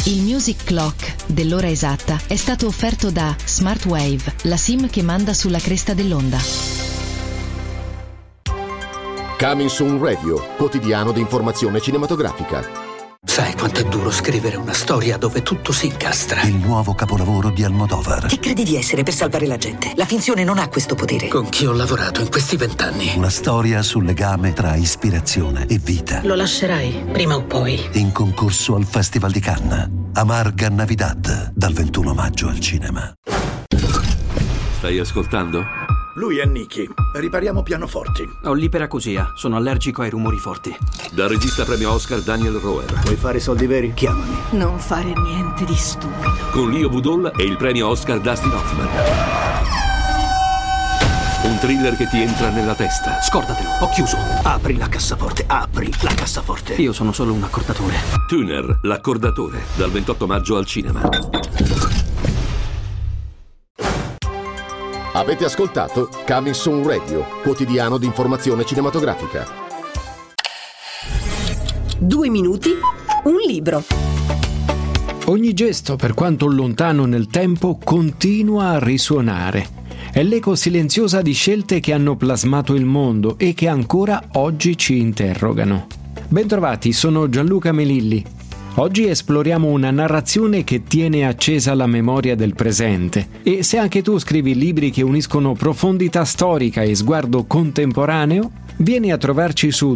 Il Music Clock dell'ora esatta è stato offerto da Smartwave, la SIM che manda sulla cresta dell'onda. Coming Soon Radio, quotidiano di informazione cinematografica. Sai quanto è duro scrivere una storia dove tutto si incastra? Il nuovo capolavoro di Almodovar. Chi credi di essere per salvare la gente? La finzione non ha questo potere. Con chi ho lavorato in questi 20 anni? Una storia sul legame tra ispirazione e vita. Lo lascerai, prima o poi. In concorso al Festival di Cannes. Amarga Navidad, dal 21 maggio al cinema. Stai ascoltando? Lui è Nicky. Ripariamo pianoforti. Ho l'iperacusia. Sono allergico ai rumori forti. Dal regista premio Oscar Daniel Roher. Vuoi fare soldi veri? Chiamami. Non fare niente di stupido. Con Leo Budol e il premio Oscar Dustin Hoffman. Un thriller che ti entra nella testa. Scordatelo, ho chiuso. Apri la cassaforte, apri la cassaforte. Io sono solo un accordatore. Tuner, l'accordatore. Dal 28 maggio al cinema. Avete ascoltato Coming Soon Radio, quotidiano di informazione cinematografica. 2 minuti, un libro. Ogni gesto, per quanto lontano nel tempo, continua a risuonare. È l'eco silenziosa di scelte che hanno plasmato il mondo e che ancora oggi ci interrogano. Bentrovati, sono Gianluca Melilli. Oggi esploriamo una narrazione che tiene accesa la memoria del presente. E se anche tu scrivi libri che uniscono profondità storica e sguardo contemporaneo, vieni a trovarci su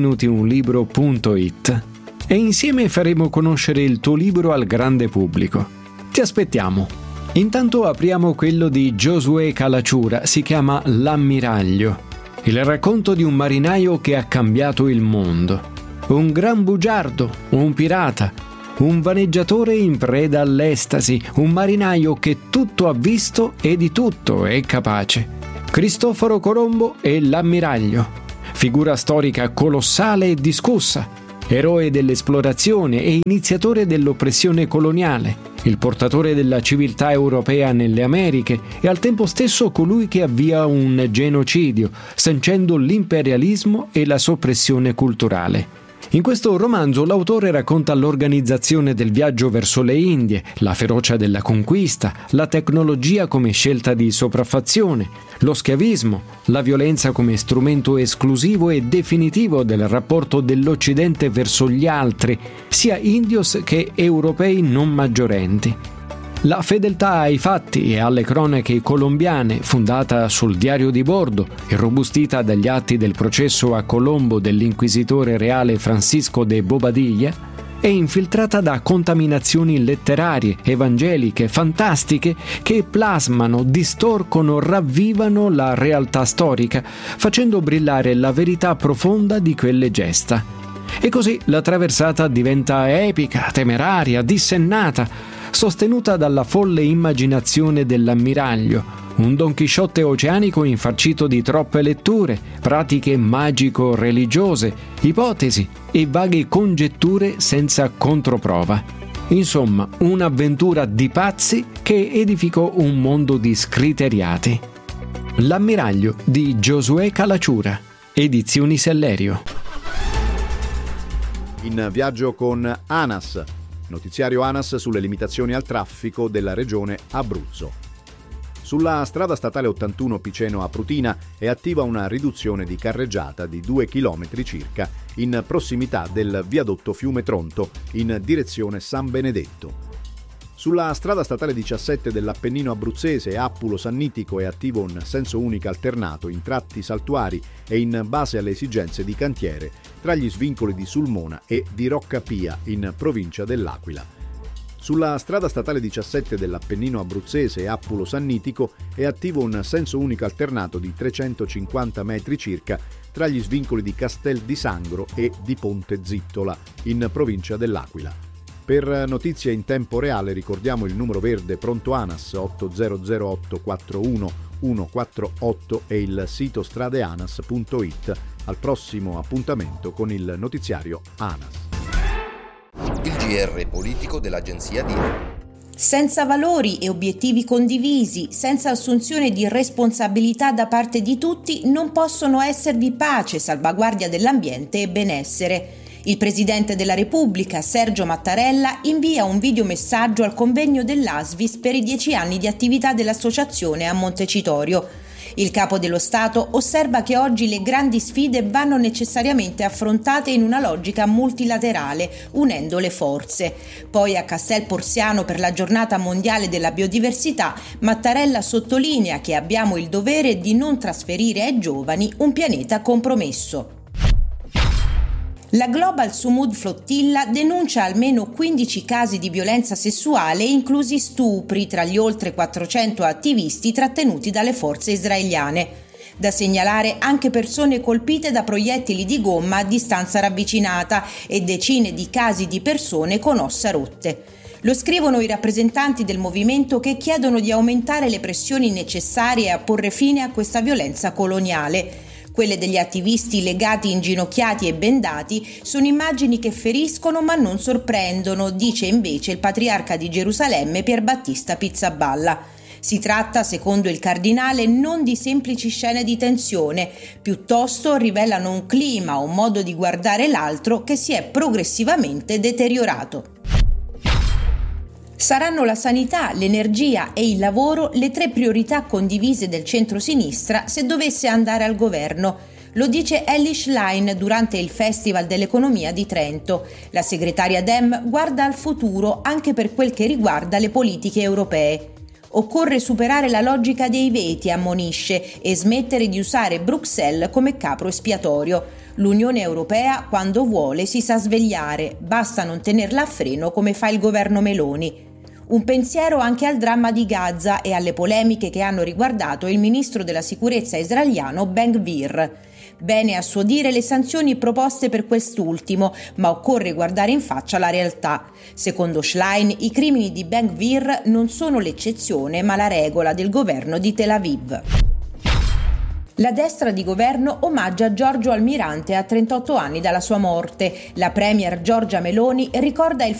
2minutiunlibro.it e insieme faremo conoscere il tuo libro al grande pubblico. Ti aspettiamo. Intanto apriamo quello di Giosuè Calacciura, si chiama L'ammiraglio. Il racconto di un marinaio che ha cambiato il mondo. Un gran bugiardo, un pirata, un vaneggiatore in preda all'estasi, un marinaio che tutto ha visto e di tutto è capace. Cristoforo Colombo e l'ammiraglio, figura storica colossale e discussa, eroe dell'esplorazione e iniziatore dell'oppressione coloniale, il portatore della civiltà europea nelle Americhe e al tempo stesso colui che avvia un genocidio, sancendo l'imperialismo e la soppressione culturale. In questo romanzo l'autore racconta l'organizzazione del viaggio verso le Indie, la ferocia della conquista, la tecnologia come scelta di sopraffazione, lo schiavismo, la violenza come strumento esclusivo e definitivo del rapporto dell'Occidente verso gli altri, sia indios che europei non maggiorenti. La fedeltà ai fatti e alle cronache colombiane, fondata sul diario di bordo, irrobustita dagli atti del processo a Colombo dell'inquisitore reale Francisco de Bobadilla, è infiltrata da contaminazioni letterarie, evangeliche, fantastiche che plasmano, distorcono, ravvivano la realtà storica, facendo brillare la verità profonda di quelle gesta. E così la traversata diventa epica, temeraria, dissennata, sostenuta dalla folle immaginazione dell'ammiraglio, un Don Chisciotte oceanico infarcito di troppe letture, pratiche magico-religiose, ipotesi e vaghe congetture senza controprova. Insomma, un'avventura di pazzi che edificò un mondo di scriteriati. L'ammiraglio di Giosuè Calacciura, Edizioni Sellerio. In viaggio con ANAS. Notiziario ANAS sulle limitazioni al traffico della regione Abruzzo. Sulla strada statale 81 Piceno-Aprutina è attiva una riduzione di carreggiata di 2 km circa in prossimità del viadotto Fiume Tronto in direzione San Benedetto. Sulla strada statale 17 dell'Appennino abruzzese Appulo Sannitico è attivo un senso unico alternato in tratti saltuari e in base alle esigenze di cantiere tra gli svincoli di Sulmona e di Roccapia in provincia dell'Aquila. Sulla strada statale 17 dell'Appennino abruzzese Appulo Sannitico è attivo un senso unico alternato di 350 metri circa tra gli svincoli di Castel di Sangro e di Ponte Zittola in provincia dell'Aquila. Per notizie in tempo reale ricordiamo il numero verde pronto ANAS 8008 41 148 e il sito stradeanas.it. Al prossimo appuntamento con il notiziario ANAS. Il GR politico dell'agenzia DIRE. Senza valori e obiettivi condivisi, senza assunzione di responsabilità da parte di tutti, non possono esservi pace, salvaguardia dell'ambiente e benessere. Il Presidente della Repubblica, Sergio Mattarella, invia un videomessaggio al convegno dell'ASVIS per i 10 anni di attività dell'associazione a Montecitorio. Il capo dello Stato osserva che oggi le grandi sfide vanno necessariamente affrontate in una logica multilaterale, unendo le forze. Poi a Castel Porziano per la Giornata Mondiale della Biodiversità, Mattarella sottolinea che abbiamo il dovere di non trasferire ai giovani un pianeta compromesso. La Global Sumud Flotilla denuncia almeno 15 casi di violenza sessuale, inclusi stupri, tra gli oltre 400 attivisti trattenuti dalle forze israeliane. Da segnalare anche persone colpite da proiettili di gomma a distanza ravvicinata e decine di casi di persone con ossa rotte. Lo scrivono i rappresentanti del movimento, che chiedono di aumentare le pressioni necessarie a porre fine a questa violenza coloniale. Quelle degli attivisti legati inginocchiati e bendati sono immagini che feriscono ma non sorprendono, dice invece il patriarca di Gerusalemme Pier Battista Pizzaballa. Si tratta, secondo il cardinale, non di semplici scene di tensione, piuttosto rivelano un clima, un modo di guardare l'altro che si è progressivamente deteriorato. Saranno la sanità, l'energia e il lavoro le 3 priorità condivise del centro-sinistra se dovesse andare al governo. Lo dice Elly Schlein durante il Festival dell'Economia di Trento. La segretaria Dem guarda al futuro anche per quel che riguarda le politiche europee. Occorre superare la logica dei veti, ammonisce, e smettere di usare Bruxelles come capro espiatorio. L'Unione Europea, quando vuole, si sa svegliare, basta non tenerla a freno come fa il governo Meloni. Un pensiero anche al dramma di Gaza e alle polemiche che hanno riguardato il ministro della sicurezza israeliano Ben-Gvir. Bene a suo dire le sanzioni proposte per quest'ultimo, ma occorre guardare in faccia la realtà. Secondo Schlein, i crimini di Ben-Gvir non sono l'eccezione, ma la regola del governo di Tel Aviv. La destra di governo omaggia Giorgio Almirante a 38 anni dalla sua morte. La premier Giorgia Meloni ricorda il